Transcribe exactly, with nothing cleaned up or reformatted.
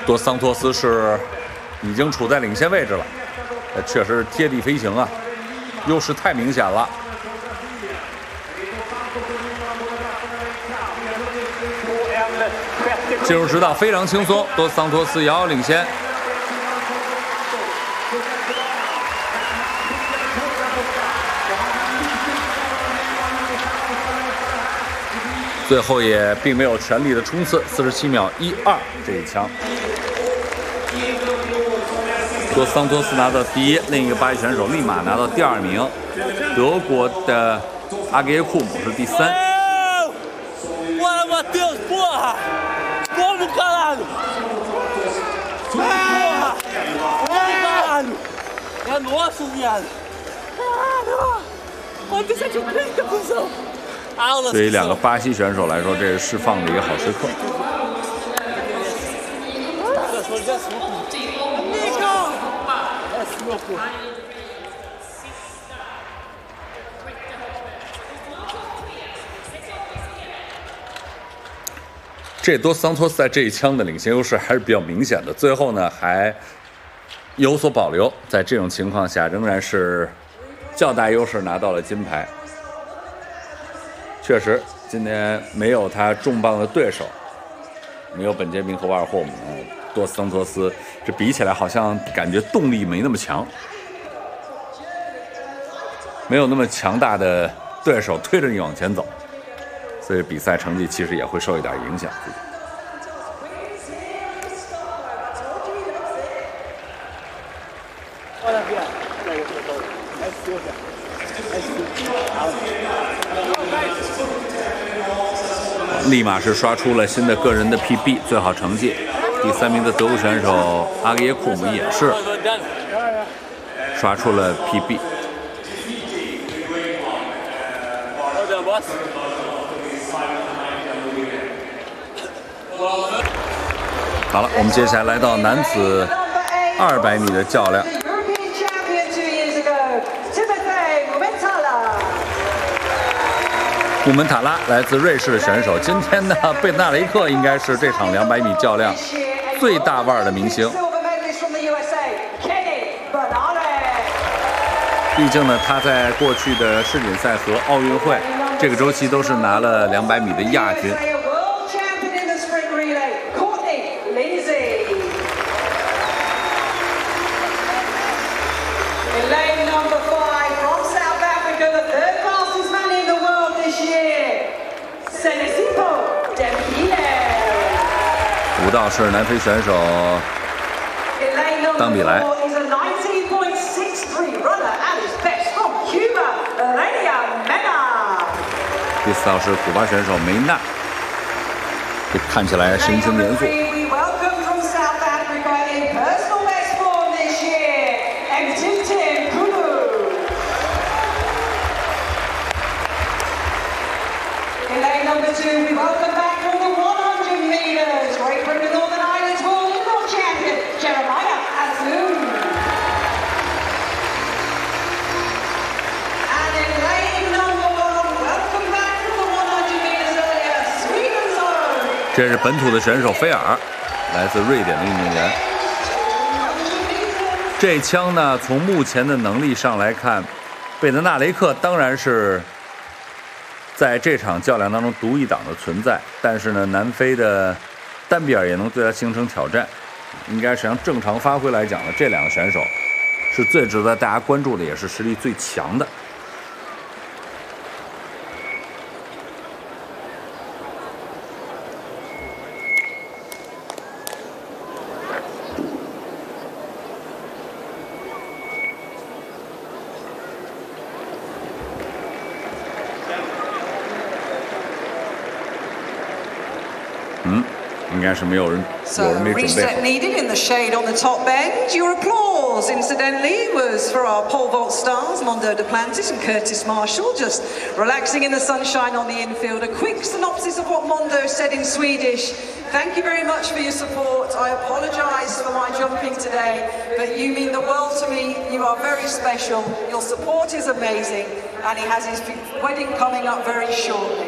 多桑托斯是已经处在领先位置了，确实贴地飞行啊，优势太明显了。进入直道非常轻松，多桑托斯遥遥领先。最后也并没有全力的冲刺，四十七秒一二这一枪。多桑托斯拿到第一，另一个巴西选手立马拿到第二名。德国的阿格耶库姆是第三。 Bora, Matheus, porra! Como, caralho? Porra! Caralho! É nosso, viado! Caralho! Quanto você te trinta, cuzão? 对于两个巴西选手来说，这是释放的一个好时刻。这多桑托斯在这一枪的领先优势还是比较明显的，最后呢还有所保留，在这种情况下仍然是较大优势拿到了金牌。确实，今天没有他重磅的对手，没有本杰明和瓦尔霍姆，多桑托斯这比起来好像感觉动力没那么强，没有那么强大的对手推着你往前走，所以比赛成绩其实也会受一点影响。立马是刷出了新的个人的 P B 最好成绩，第三名的德国选手阿格耶库姆也是刷出了 P B。好了，我们接下来来到男子二百米的较量。古门塔拉来自瑞士的选手，今天呢，贝纳雷克应该是这场两百米较量最大腕的明星。毕竟呢，他在过去的世锦赛和奥运会这个周期都是拿了两百米的亚军。舞蹈是南非选手当比莱，第四号是古巴选手梅纳，这看起来神情严肃。这是本土的选手菲尔，来自瑞典的运动员。这一枪呢，从目前的能力上来看，贝德纳雷克当然是在这场较量当中独一档的存在，但是呢，南非的丹比尔也能对他形成挑战。应该是按正常发挥来讲呢，这两个选手是最值得大家关注的，也是实力最强的。嗯，应该是没有人，有人没准备好。 Reset needed in the shade on the top bend. Your applause, incidentally, was for our pole vault stars, Mondo Duplantis and Curtis Marshall, just relaxing in the sunshine on the infield. A quick synopsis of what Mondo said in Swedish. Thank you very much for your support. I apologise for my jumping today, but you mean the world to me. You are very special. Your support is amazing, and he has his wedding coming up very shortly.